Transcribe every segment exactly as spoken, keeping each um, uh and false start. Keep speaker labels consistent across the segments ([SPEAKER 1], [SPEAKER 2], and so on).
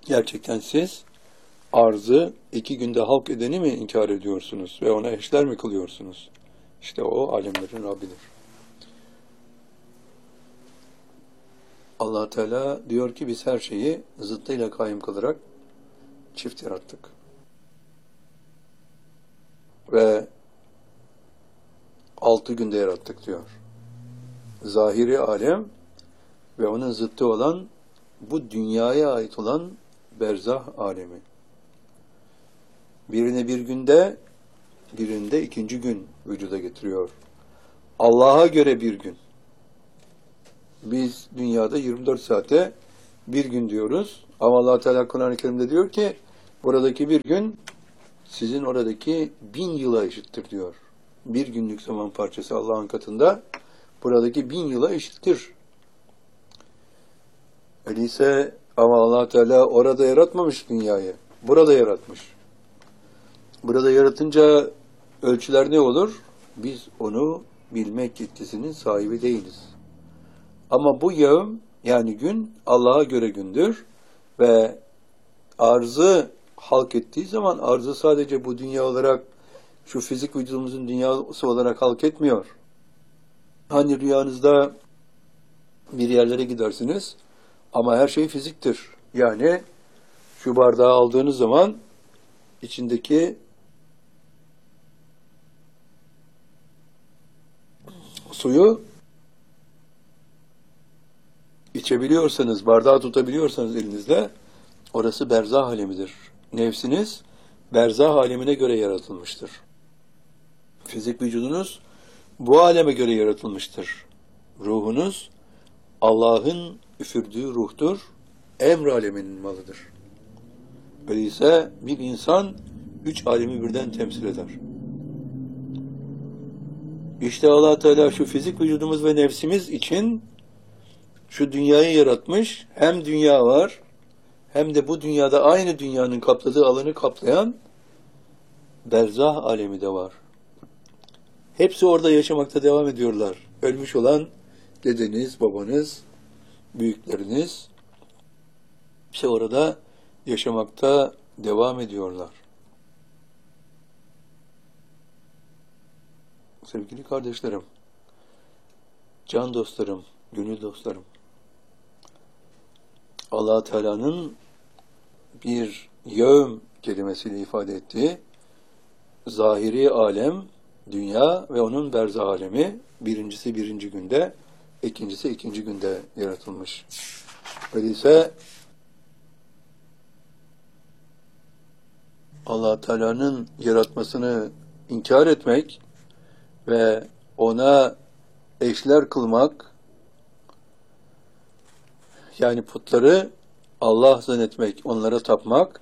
[SPEAKER 1] Gerçekten siz arzı iki günde halk edeni mi inkar ediyorsunuz ve ona eşler mi kılıyorsunuz? İşte o alemlerin Rabbidir. Allah Teala diyor ki biz her şeyi zıttıyla kaim kılarak çift yarattık. Ve altı günde yarattık diyor. Zahiri alem ve onun zıttı olan bu dünyaya ait olan berzah alemi. Birini bir günde, birinde ikinci gün vücuda getiriyor. Allah'a göre bir gün. Biz dünyada yirmi dört saate bir gün diyoruz. Ama Allah Teala Kur'an-ı Kerim'de diyor ki buradaki bir gün sizin oradaki bin yıla eşittir diyor. Bir günlük zaman parçası Allah'ın katında buradaki bin yıla eşittir. Öyleyse ama Allah Teala orada yaratmamış dünyayı. Burada yaratmış. Burada yaratınca ölçüler ne olur? Biz onu bilmek yetkisinin sahibi değiliz. Ama bu yevm yani gün Allah'a göre gündür ve arzı halk ettiği zaman arzı sadece bu dünya olarak şu fizik vücudumuzun dünyası olarak halk etmiyor. Hani rüyanızda bir yerlere gidersiniz ama her şey fiziktir. Yani şu bardağı aldığınız zaman içindeki suyu içebiliyorsanız, bardağı tutabiliyorsanız elinizde, orası berzah alemidir. Nefsiniz berzah alemine göre yaratılmıştır. Fizik vücudunuz bu aleme göre yaratılmıştır. Ruhunuz Allah'ın üfürdüğü ruhtur, emr aleminin malıdır. Öyleyse bir insan üç alemi birden temsil eder. İşte Allah Teala şu fizik vücudumuz ve nefsimiz için şu dünyayı yaratmış. Hem dünya var, hem de bu dünyada aynı dünyanın kapladığı alanı kaplayan berzah alemi de var. Hepsi orada yaşamakta devam ediyorlar. Ölmüş olan dedeniz, babanız, büyükleriniz hepsi orada yaşamakta devam ediyorlar. Sevgili kardeşlerim, can dostlarım, gönül dostlarım, Allah Teala'nın bir yevm kelimesiyle ifade ettiği zahiri alem, dünya ve onun berzah alemi, birincisi birinci günde, ikincisi ikinci günde yaratılmış. Öyleyse Allah Teala'nın yaratmasını inkar etmek ve ona eşler kılmak, yani putları Allah zannetmek, onlara tapmak,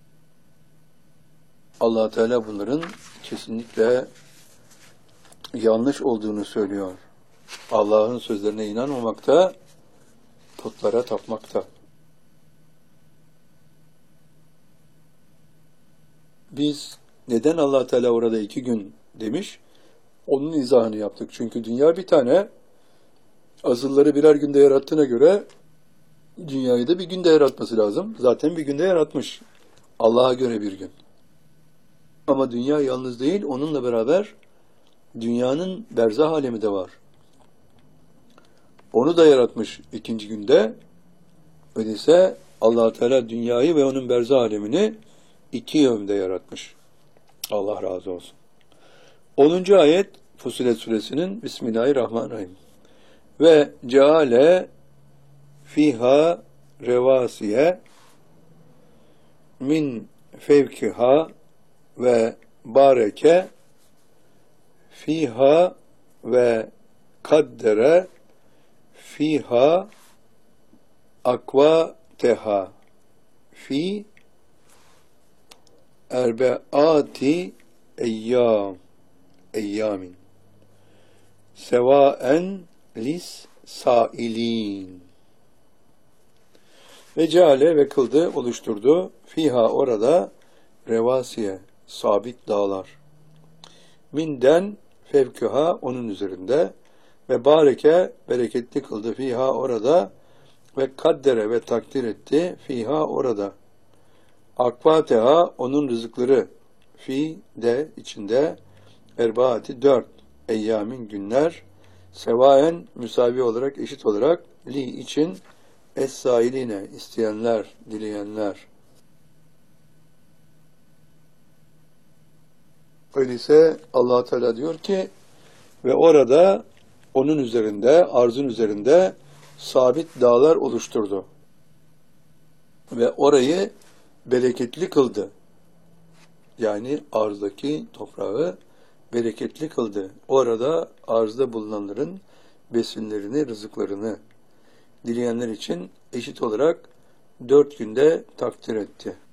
[SPEAKER 1] Allah Teala bunların kesinlikle yanlış olduğunu söylüyor. Allah'ın sözlerine inanmamakta, putlara tapmakta. Biz neden Allah Teala orada iki gün demiş? Onun izahını yaptık. Çünkü dünya bir tane, azılları birer günde yarattığına göre dünyayı da bir günde yaratması lazım. Zaten bir günde yaratmış. Allah'a göre bir gün. Ama dünya yalnız değil, onunla beraber dünyanın berzah alemi de var. Onu da yaratmış ikinci günde. Öyleyse Allah Teala dünyayı ve onun berzah alemini iki yönde yaratmış. Allah razı olsun. onuncu ayet Fussilet suresinin Bismillahirrahmanirrahim. Ve ceale fiha revasiye min fevkiha ve bareke fiha ve kaddere fiha akvateha fi erbeati eyyam eyyamin sevaen lis sailin. Ve ceale ve kıldı, oluşturdu. Fiha orada revasiye, sabit dağlar. Minden fevküha onun üzerinde ve bareke bereketli kıldı. Fiha orada ve kaddere ve takdir etti. Fiha orada. Akvateha onun rızıkları fi de içinde erbaati dört eyyamin günler sevaen müsavi olarak eşit olarak li için es-sailine isteyenler, dileyenler. Öyleyse Allah Teala diyor ki ve orada onun üzerinde, arzın üzerinde sabit dağlar oluşturdu. Ve orayı bereketli kıldı. Yani arzdaki toprağı bereketli kıldı. Orada arzda bulunanların besinlerini, rızıklarını dileyenler için eşit olarak dört günde takdir etti.